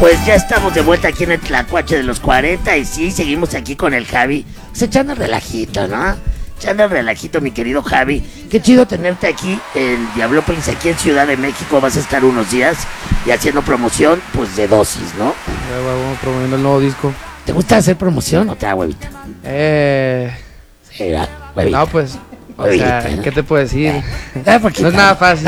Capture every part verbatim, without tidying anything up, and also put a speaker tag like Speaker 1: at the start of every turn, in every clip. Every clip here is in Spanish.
Speaker 1: Pues ya estamos de vuelta aquí en el Tlacuache de los cuarenta y sí, seguimos aquí con el Javi, pues echando relajito, ¿no? Echando relajito, mi querido Javi. Qué chido tenerte aquí en Diablópolis, aquí en Ciudad de México. Vas a estar unos días y haciendo promoción, pues, de Dosis, ¿no?
Speaker 2: Ya, vamos promoviendo el nuevo disco.
Speaker 1: ¿Te gusta hacer promoción o te da huevita?
Speaker 2: Eh...
Speaker 1: Sí, ¿verdad? Huevita.
Speaker 2: No, pues, o
Speaker 1: Huevita,
Speaker 2: sea,
Speaker 1: ¿no?
Speaker 2: ¿qué te puedo decir?
Speaker 1: Ah, poquito.
Speaker 2: No es nada fácil.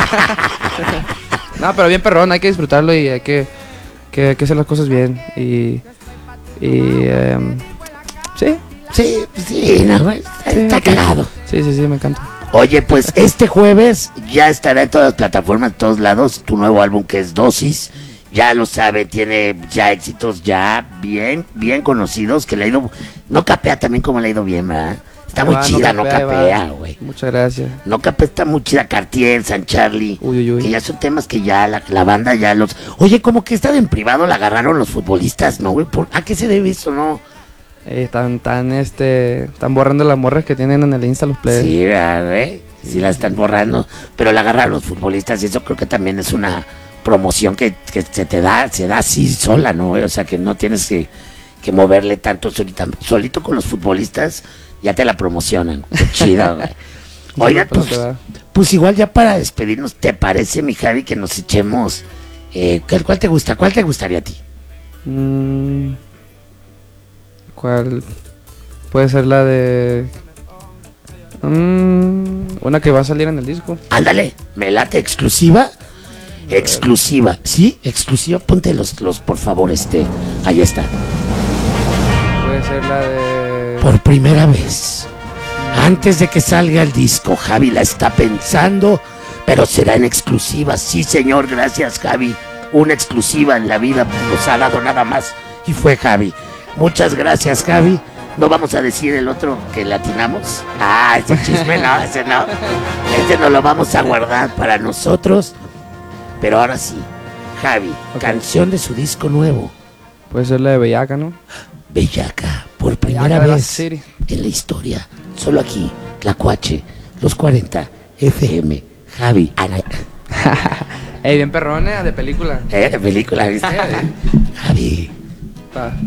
Speaker 2: No, pero bien perrón, hay que disfrutarlo y hay que, que, hay que hacer las cosas bien. Y... y eh, sí.
Speaker 1: Sí, sí, no, güey,
Speaker 2: Sí,
Speaker 1: está
Speaker 2: ok.
Speaker 1: cagado.
Speaker 2: Sí, sí, sí, me encanta.
Speaker 1: Oye, pues este jueves ya estará en todas las plataformas, en todos lados, tu nuevo álbum que es Dosis. Ya lo sabe, tiene ya éxitos ya bien, bien conocidos, que le ha ido, no capea también como le ha ido bien, ¿verdad? Está muy
Speaker 2: Va,
Speaker 1: chida, no
Speaker 2: capea,
Speaker 1: capea,
Speaker 2: va.
Speaker 1: güey.
Speaker 2: Muchas gracias.
Speaker 1: No capea, está muy chida, Cartier, San Charlie,
Speaker 2: Uy, uy, uy.
Speaker 1: que ya son temas que ya la, la banda ya los... Oye, como que estaba en privado, la agarraron los futbolistas, ¿no, güey? ¿Por- ¿A qué se debe eso, no?
Speaker 2: Eh, están, están, este, están borrando las morras que tienen en el Insta los players.
Speaker 1: Sí, ¿verdad, güey? Sí la están borrando, pero la agarraron los futbolistas y eso creo que también es una promoción que, que se te da, se da así sola, ¿no, güey? O sea, que no tienes que, que moverle tanto solita, solito con los futbolistas, ya te la promocionan. Qué chido, güey. Oiga,
Speaker 2: pero
Speaker 1: pues,
Speaker 2: te va.
Speaker 1: pues igual ya para despedirnos, ¿te parece, mi Javi, que nos echemos? Eh, ¿cuál, cuál te gusta? ¿Cuál te gustaría a ti?
Speaker 2: Mm, ¿Cuál? Puede ser la de... Mm, una que va a salir en el disco.
Speaker 1: Ándale, me late exclusiva. Exclusiva, ¿sí? Exclusiva, ponte los, los, por favor, este, ahí está.
Speaker 2: Puede ser la de...
Speaker 1: Por primera vez, antes de que salga el disco, Javi la está pensando, pero será en exclusiva. Sí, señor, gracias, Javi. Una exclusiva en la vida nos ha dado nada más y fue Javi. Muchas gracias, Javi. No vamos a decir el otro que latinamos. Ah, ese chisme no, ese no. Ese no lo vamos a guardar para nosotros. Pero ahora sí, Javi,
Speaker 2: Ok.
Speaker 1: canción de su disco nuevo,
Speaker 2: Puede ser la de Bellaca, ¿no?
Speaker 1: Bellaca, por primera
Speaker 2: Bellaca de la
Speaker 1: vez
Speaker 2: City.
Speaker 1: en la historia. Solo aquí, Tlacuache, los cuarenta, F M, Javi, Ana,
Speaker 2: Ey, bien perrona, de película.
Speaker 1: eh, película, ¿viste? Javi.
Speaker 2: Pa.